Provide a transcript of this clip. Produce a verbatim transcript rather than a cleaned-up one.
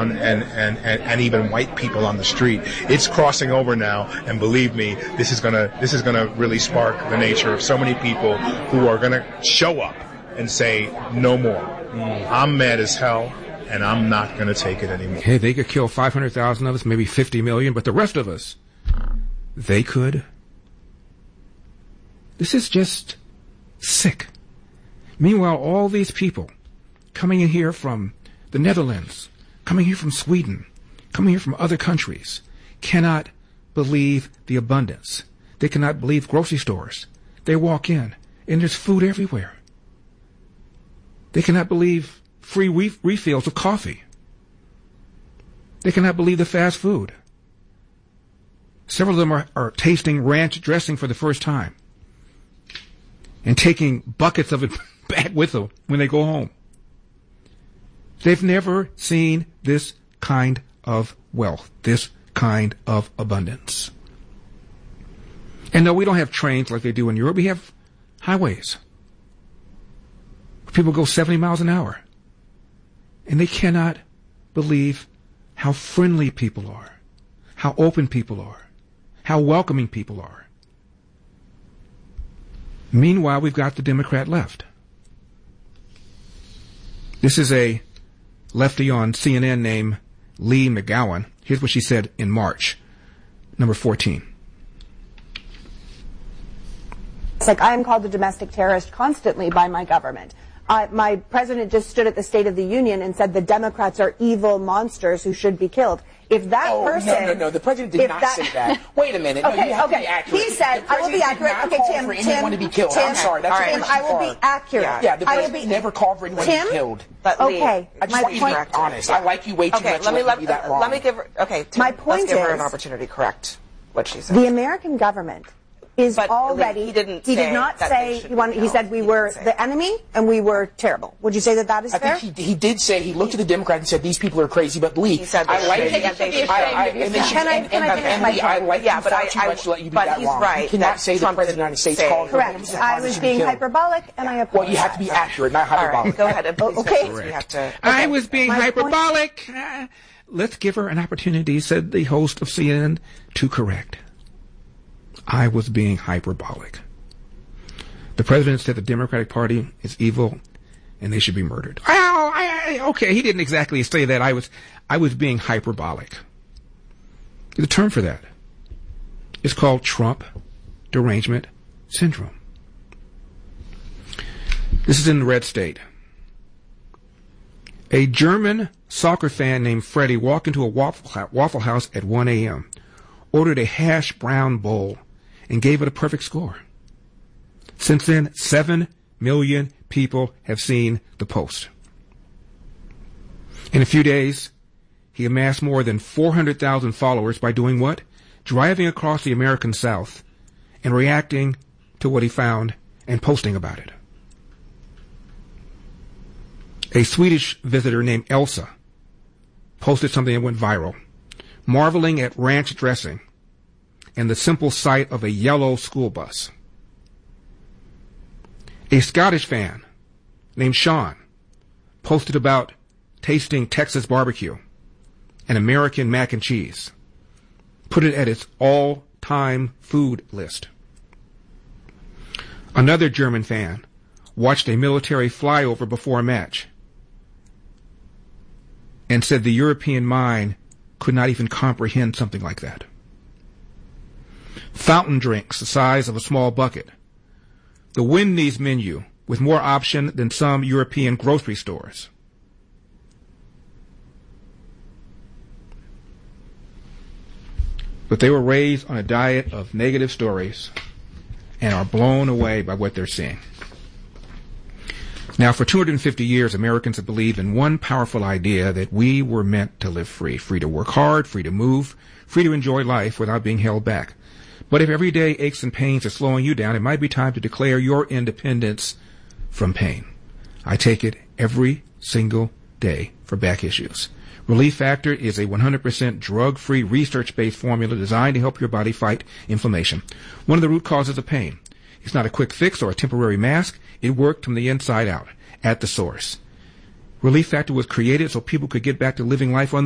brown and, and, and, and even white people on the street. It's crossing over now, and believe me, this is gonna this is gonna really spark the nature of so many people who are gonna show up and say no more. Mm. I'm mad as hell, and I'm not going to take it anymore. Hey, they could kill five hundred thousand of us, maybe fifty million, but the rest of us, they could. This is just sick. Meanwhile, all these people coming in here from the Netherlands, coming here from Sweden, coming here from other countries, cannot believe the abundance. They cannot believe grocery stores. They walk in, and there's food everywhere. They cannot believe free re- refills of coffee. They cannot believe the fast food. Several of them are, are tasting ranch dressing for the first time and taking buckets of it back with them when they go home. They've never seen this kind of wealth, this kind of abundance. And no, we don't have trains like they do in Europe. We have highways. People go seventy miles an hour. And they cannot believe how friendly people are, how open people are, how welcoming people are. Meanwhile, we've got the Democrat left. This is a lefty on C N N named Lee McGowan. Here's what she said in March, number fourteen. It's like I am called a domestic terrorist constantly by my government. Uh, my president just stood at the State of the Union and said the Democrats are evil monsters who should be killed. If that oh, person... no, no, no. The president did not that, say that. Wait a minute. No, okay, you have okay. to be accurate. He said, I will be accurate. Okay, Tim, for Tim, anyone to be killed. Tim, I'm sorry. That's Tim, right. I will be accurate. Yeah, yeah the I president will be, never called for anyone Tim? to be killed. But Lee, okay. I just my want you point, to be honest. I like you way too okay, much let me, to let, be that wrong. let me give her... Okay, Tim, my point let's give her is, an opportunity to correct what she said. The American government is but already... Lee, he didn't He say did not that say... He, wanted, he said we were the enemy and we were terrible. Would you say that that is I fair? think he, he did say, he looked at the Democrats and said, these people are crazy, but Lee, he said I like it. Can I finish my I like yeah, you but far I, too I, much to let you be but that he's wrong. right. You cannot say the President of the United States called for Correct. I was being hyperbolic and I apologize. Well, you have to be accurate, not hyperbolic. All right, go ahead. Oh, okay. We have to, okay. I was being My hyperbolic. Uh, let's give her an opportunity, said the host of C N N, to correct. I was being hyperbolic. The president said the Democratic Party is evil and they should be murdered. Oh, I, I, okay, he didn't exactly say that. I was, I was being hyperbolic. The term for that is called Trump derangement syndrome. This is in the red state. A German soccer fan named Freddie walked into a Waffle, waffle House at one a.m., ordered a hash brown bowl, and gave it a perfect score. Since then, seven million people have seen the post. In a few days, he amassed more than four hundred thousand followers by doing what? Driving across the American South and reacting to what he found and posting about it. A Swedish visitor named Elsa posted something that went viral, marveling at ranch dressing and the simple sight of a yellow school bus. A Scottish fan named Sean posted about tasting Texas barbecue and American mac and cheese, put it at its all-time food list. Another German fan watched a military flyover before a match and said the European mind could not even comprehend something like that. Fountain drinks the size of a small bucket. The Wendy's menu with more option than some European grocery stores. But they were raised on a diet of negative stories and are blown away by what they're seeing. Now, for two hundred fifty years, Americans have believed in one powerful idea, that we were meant to live free, free to work hard, free to move, free to enjoy life without being held back. But if everyday aches and pains are slowing you down, it might be time to declare your independence from pain. I take it every single day for back issues. Relief Factor is a one hundred percent drug-free, research-based formula designed to help your body fight inflammation, one of the root causes of pain. It's not a quick fix or a temporary mask. It worked from the inside out, at the source. Relief Factor was created so people could get back to living life on